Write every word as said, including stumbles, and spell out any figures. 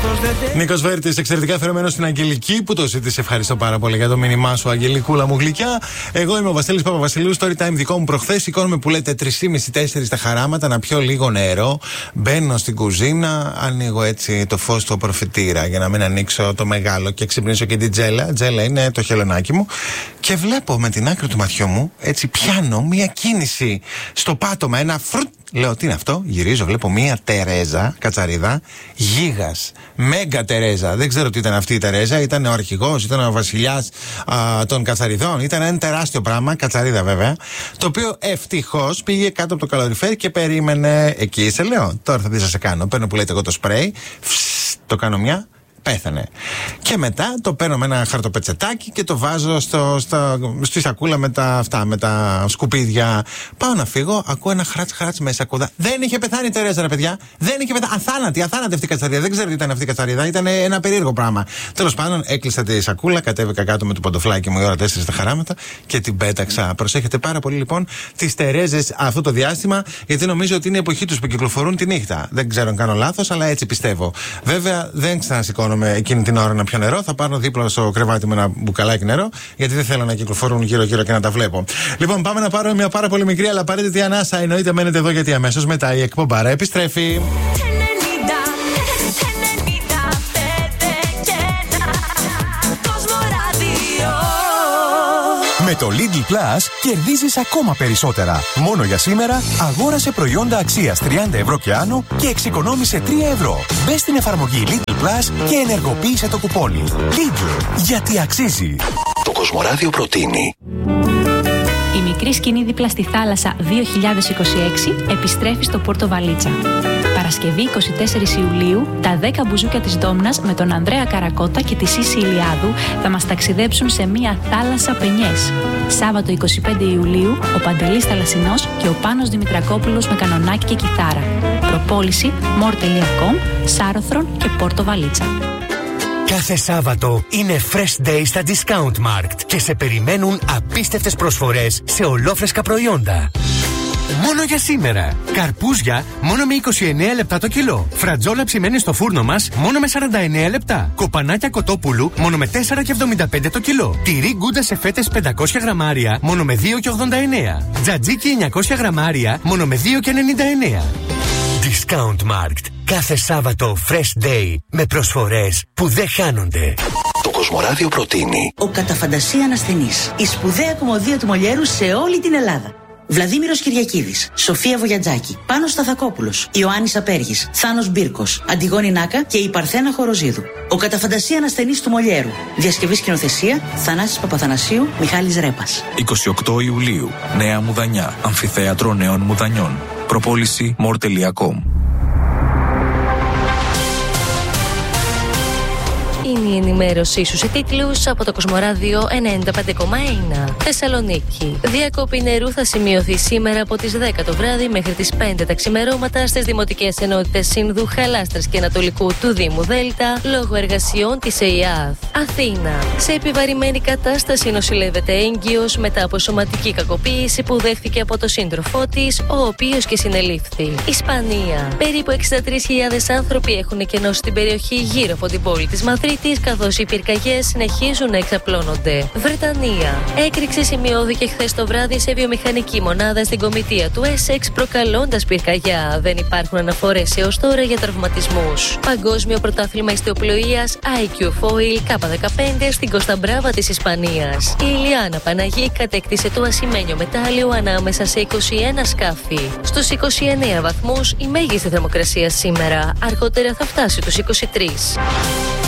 Νίκος Βέρτης, εξαιρετικά φερόμενος στην Αγγελική που το ζήτησε. Ευχαριστώ πάρα πολύ για το μήνυμά σου, Αγγελικούλα μου γλυκιά. Εγώ είμαι ο Βασίλης Παπαβασιλείου. Story time δικό μου προχθές. Σηκώνομαι που λέτε τρεις και μισή τέσσερις τα χαράματα να πιω λίγο νερό. Μπαίνω στην κουζίνα, ανοίγω έτσι το φως του προφητήρα για να μην ανοίξω το μεγάλο και ξυπνήσω και την τζέλα. Τζέλα είναι το χελωνάκι μου. Και βλέπω με την άκρη του ματιού μου, έτσι πιάνω μία κίνηση στο πάτωμα, ένα φρουτ. Λέω, τι είναι αυτό? Γυρίζω, βλέπω μία Τερέζα, κατσαρίδα, γίγας, μέγα Τερέζα. Δεν ξέρω τι ήταν αυτή η Τερέζα. Ήταν ο αρχηγός, ήταν ο βασιλιάς α, των κατσαριδών. Ήταν ένα τεράστιο πράγμα, κατσαρίδα βέβαια. Το οποίο ευτυχώς πήγε κάτω από το καλοριφέρ και περίμενε. Εκεί είσαι, λέω. Τώρα θα δεις να σε κάνω. Παίρνω που λέτε εγώ το σπρέι, το κάνω μια. Πέθανε. Και μετά το παίρνω με ένα χαρτοπετσετάκι και το βάζω στο, στο, στη σακούλα με τα, αυτά, με τα σκουπίδια. Πάω να φύγω, ακούω ένα χράτς χράτς μέσα κοντά. Δεν είχε πεθάνει η Τερέζα, ρε παιδιά. Δεν είχε πεθάνει. Αθάνατη, αθάνατη αυτή η κατσαρίδα. Δεν ξέρω τι ήταν αυτή η κατσαρίδα. Ήταν ένα περίεργο πράγμα. Τέλος πάντων, έκλεισα τη σακούλα, κατέβηκα κάτω με το παντοφλάκι μου η ώρα τέσσερα στα χαράματα και την πέταξα. Προσέχετε πάρα πολύ λοιπόν τις Τερέζες αυτό το διάστημα, γιατί νομίζω ότι είναι η εποχή τους που κυκλοφορούν τη νύχτα. Δεν ξέρω αν κάνω λάθος, αλλά έτσι πιστεύω. Βέβαια, δεν ξανασηκώνω εκείνη την ώρα να πιω νερό. Θα πάρω δίπλα στο κρεβάτι με ένα μπουκαλάκι νερό, γιατί δεν θέλω να κυκλοφορούν γύρω-γύρω και να τα βλέπω. Λοιπόν, πάμε να πάρουμε μια πάρα πολύ μικρή αλλά απαραίτητη ανάσα. Εννοείται, μένετε εδώ γιατί αμέσως μετά η εκπομπάρα επιστρέφει. Με το Lidl Plus κερδίζεις ακόμα περισσότερα. Μόνο για σήμερα αγόρασε προϊόντα αξίας τριάντα ευρώ και άνω και εξοικονόμησε τρία ευρώ. Μπες στην εφαρμογή Lidl Plus και ενεργοποίησε το κουπόνι. Lidl, γιατί αξίζει. Το Κοσμοράδιο προτείνει. Η μικρή σκηνή δίπλα στη θάλασσα δύο χιλιάδες είκοσι έξι επιστρέφει στο Πόρτο Βαλίτσα. Παρασκευή εικοστή τέταρτη Ιουλίου, τα δέκα μπουζούκια της Ντόμνας με τον Ανδρέα Καρακώτα και τη Σύση Ηλιάδου θα μας ταξιδέψουν σε μια θάλασσα πενιές. Σάββατο εικοστή πέμπτη Ιουλίου, ο Παντελής Θαλασσινός και ο Πάνος Δημητρακόπουλος με κανονάκι και κιθάρα. Προπόληση more τελεία com, Σάρωθρον και Πόρτο Βαλίτσα. Κάθε Σάββατο είναι Fresh Day στα Discount Markt και σε περιμένουν απίστευτες προσφορές σε ολόφρεσκα προϊόντα. Μόνο για σήμερα. Καρπούζια μόνο με είκοσι εννέα λεπτά το κιλό. Φρατζόλα ψημένη στο φούρνο μας μόνο με σαράντα εννέα λεπτά. Κοπανάκια κοτόπουλου μόνο με τέσσερα και εβδομήντα πέντε το κιλό. Τυρί γκούντα σε φέτες πεντακόσια γραμμάρια μόνο με δύο και ογδόντα εννέα. Τζατζίκι εννιακόσια γραμμάρια μόνο με δύο και ενενήντα εννέα. Discount Markt. Κάθε Σάββατο Fresh Day με προσφορές που δεν χάνονται. Το Κοσμοράδιο προτείνει. Ο κατά φαντασία ανασθενής. Η σπουδαία κομμωδία του Μολιέρου σε όλη την Ελλάδα. Βλαδίμηρος Κυριακίδης, Σοφία Βογιατζάκη, Πάνος Σταθακόπουλος, Ιωάννης Απέργης, Θάνος Μπίρκος, Αντιγόνη Νάκα και η Παρθένα Χοροζίδου. Ο κατά φαντασία ανασθενής του Μολιέρου. Διασκευή σκηνοθεσία Θανάσης Παπαθανασίου, Μιχάλης Ρέπας. εικοστή ογδόη Ιουλίου, Νέα Μουδανιά, Αμφιθέατρο Νέων Μουδανιών. Προπόληση more τελεία com. Είναι η ενημέρωσή σου σε τίτλους από το Κοσμοράδιο ενενήντα πέντε κόμμα ένα. Θεσσαλονίκη. Διακοπή νερού θα σημειωθεί σήμερα από τις δέκα το βράδυ μέχρι τις πέντε τα ξημερώματα στις δημοτικές ενότητες Σύνδου, Χαλάστρας και Ανατολικού του Δήμου Δέλτα λόγω εργασιών της ΕΙΑΘ. Αθήνα. Σε επιβαρημένη κατάσταση νοσηλεύεται έγκυος μετά από σωματική κακοποίηση που δέχθηκε από το σύντροφό της, ο οποίος και συνελήφθη. Ισπανία. Περίπου εξήντα τρεις χιλιάδες άνθρωποι έχουν εκενώσει την περιοχή γύρω από την πόλη της Μαδρίτης, καθώς οι πυρκαγιές συνεχίζουν να εξαπλώνονται. Βρετανία. Έκρηξη σημειώθηκε χθες το βράδυ σε βιομηχανική μονάδα στην κομιτεία του Έσεξ, προκαλώντας πυρκαγιά. Δεν υπάρχουν αναφορές έως τώρα για τραυματισμούς. Παγκόσμιο πρωτάθλημα ιστιοπλοείας άι κιου Foil κέι δεκαπέντε στην Κωνσταντμπράβα της Ισπανίας. Η Ηλιάνα Παναγή κατέκτησε το ασημένιο μετάλλιο ανάμεσα σε είκοσι ένα σκάφη. Στους είκοσι εννέα βαθμούς η μέγιστη θερμοκρασία σήμερα. Αργότερα θα φτάσει τους είκοσι τρεις.